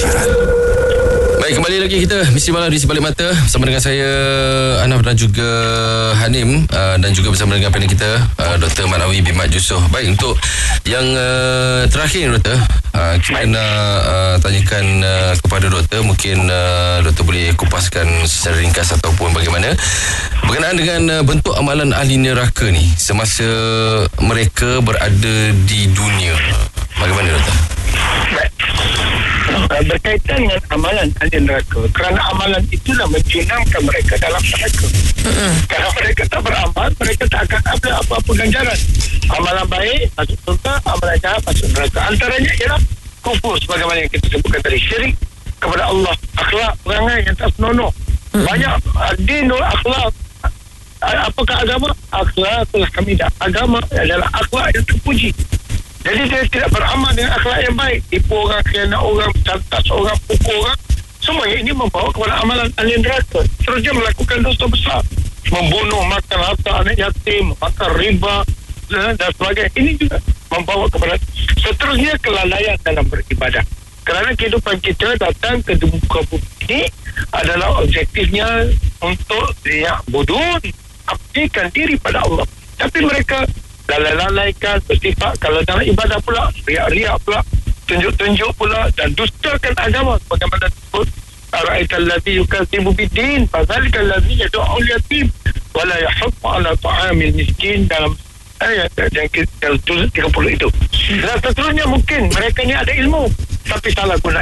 Baik, kembali lagi kita Misteri Malam di Sebalik Mata bersama dengan saya Anaf dan juga Hanim, dan juga bersama dengan panel kita Dr. Manawi bin Mat Yusof. Baik, untuk yang terakhir Doktor, kita nak tanyakan kepada Doktor, mungkin Doktor boleh kupaskan secara ringkas ataupun bagaimana berkenaan dengan bentuk amalan ahli neraka ni semasa mereka berada di dunia. Bagaimana Doktor? Berkaitan dengan amalan ahli neraka, kerana amalan itulah menjunamkan mereka dalam neraka. Kalau mereka tak beramal, mereka tak akan ada apa-apa ganjaran. Amalan baik masuk surga, amalan jahat masuk neraka. Antaranya ialah kufur, sebagaimana yang kita sebutkan tadi, syirik kepada Allah, akhlak perangai yang tak senonoh. Banyak dinul akhlak. Apakah agama? Akhlakul hamidah. Agama adalah akhlak yang terpuji. Jadi dia tidak beramal dengan akhlak yang baik. Tipu orang, khianat orang, cantas orang, pukul orang. Semuanya ini membawa kepada amalan ahli neraka. Terus dia melakukan dosa besar. Membunuh, makan harta anak yatim, makan riba dan sebagainya. Ini juga membawa kepada seterusnya kelalaian dalam beribadah. Kerana kehidupan kita datang ke muka bumi ini adalah objektifnya untuk liya'budun, abdikan diri pada Allah. Tapi mereka lalai-lalaikan, bersifat kalau dalam ibadah pula riak-riak pula, tunjuk-tunjuk pula, dan dustakan agama. Bagaimana disebut, ara'aital ladzi yukadzibu bid-din fadzalikal ladzi yad'u al-yatim wa la yahuddu 'ala ta'amil miskin, dalam ayat yang 30 itu. Dan seterusnya mungkin mereka ni ada ilmu tapi salah guna